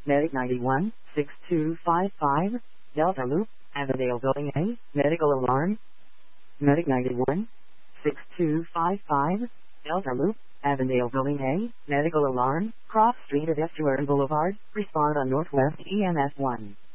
Medic 91, 6255, Delta Loop, Avondale Building A, medical alarm. Medic 91, 6255, Delta Loop, Avondale Building A, medical alarm, cross street at Estuary Boulevard, respond on Northwest EMS 1.